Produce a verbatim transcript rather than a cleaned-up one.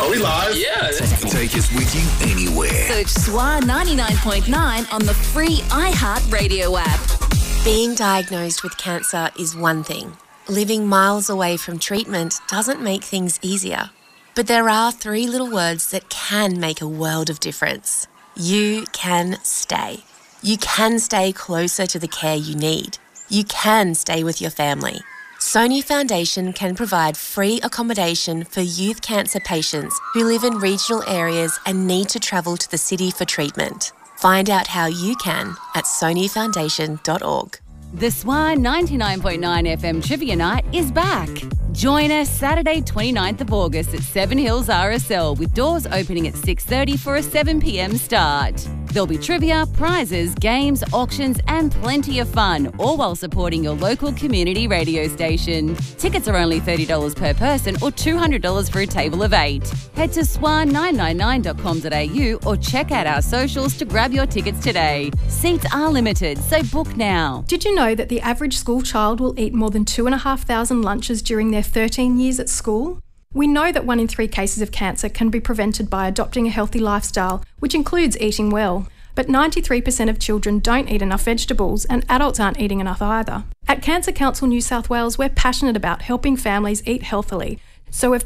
Are we live? Yeah. Take us with you anywhere. Search S W A ninety-nine point nine on the free iHeartRadio app. Being diagnosed with cancer is one thing. Living miles away from treatment doesn't make things easier. But there are three little words that can make a world of difference. You can stay. You can stay closer to the care you need. You can stay with your family. Sony Foundation can provide free accommodation for youth cancer patients who live in regional areas and need to travel to the city for treatment. Find out how you can at sony foundation dot org. The S W A ninety-nine point nine F M Trivia Night is back. Join us Saturday twenty-ninth of August at Seven Hills R S L with doors opening at six thirty for a seven p m start. There'll be trivia, prizes, games, auctions and plenty of fun, all while supporting your local community radio station. Tickets are only thirty dollars per person or two hundred dollars for a table of eight. Head to S W A nine nine nine dot com dot a u or check out our socials to grab your tickets today. Seats are limited, so book now. Did you know that the average school child will eat more than two and a half thousand lunches during their thirteen years at school? We know that one in three cases of cancer can be prevented by adopting a healthy lifestyle, which includes eating well. But ninety-three percent of children don't eat enough vegetables and adults aren't eating enough either. At Cancer Council New South Wales, we're passionate about helping families eat healthily. So we've